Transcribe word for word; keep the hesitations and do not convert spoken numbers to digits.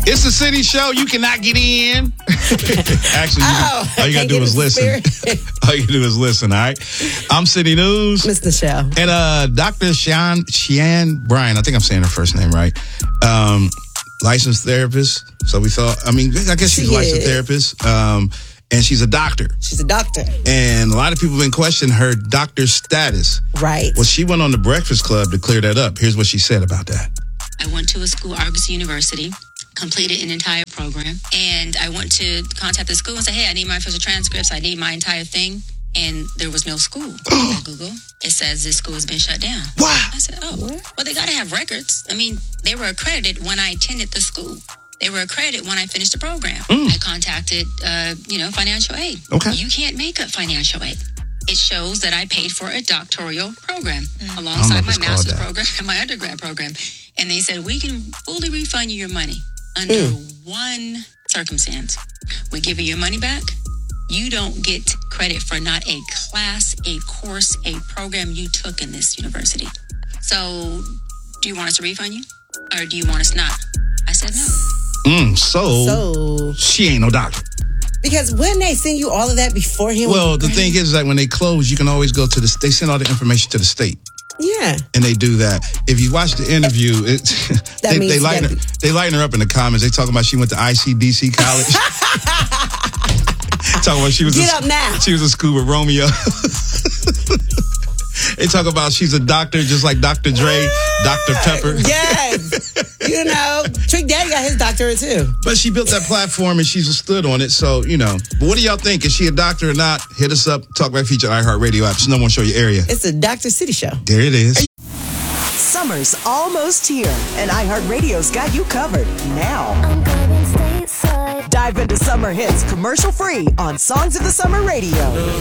It's a city show. You cannot get in. Actually, you, oh, all you got to do is listen. All you do is listen, all right? I'm City News. Mister Shell. And uh, Doctor Shan, Shan Bryan, I think I'm saying her first name right, um, licensed therapist. So we thought, I mean, I guess she's She a licensed is. therapist. Um, and she's a doctor. She's a doctor. And a lot of people have been questioning her doctor status. Right. Well, she went on the Breakfast Club to clear that up. Here's what she said about that. I went to a school, Argos University, completed an entire program, and I went to contact the school and say, hey, I need my official transcripts, I need my entire thing, and there was no school at Google. It says this school has been shut down. Wow. I said, oh, well, they got to have records. I mean, they were accredited when I attended the school. They were accredited when I finished the program. Mm. I contacted, uh, you know, financial aid. Okay. You can't make up financial aid. It shows that I paid for a doctoral program mm. alongside my master's program and my undergrad program. And they said, we can fully refund you your money under mm. one circumstance. We give you your money back. You don't get credit for not a class, a course, a program you took in this university. So do you want us to refund you? Or do you want us not? I said no. Mm, so, So, she ain't no doctor. because wouldn't they send you all of that beforehand? Well, the thing is that when they close, you can always go to the, they send all the information to the state. Yeah. And they do that. If you watch the interview, it, they, means they, you lighten her, gotta be- they lighten her up in the comments. They talking about she went to I C D C college. Talking about she was Get a, up now. She was in school with Romeo. They talk about she's a doctor, just like Doctor Dre, Doctor Pepper. Yes. You know, Trick Daddy got his doctorate too. But she built that platform and she's stood on it. So, you know. But what do y'all think? Is she a doctor or not? Hit us up. Talkback feature iHeartRadio app. It's number one show your area. It's a Doctor City show. There it is. Summer's almost here, and iHeartRadio's got you covered now. I'm going stateside. Dive into summer hits commercial free on Songs of the Summer Radio.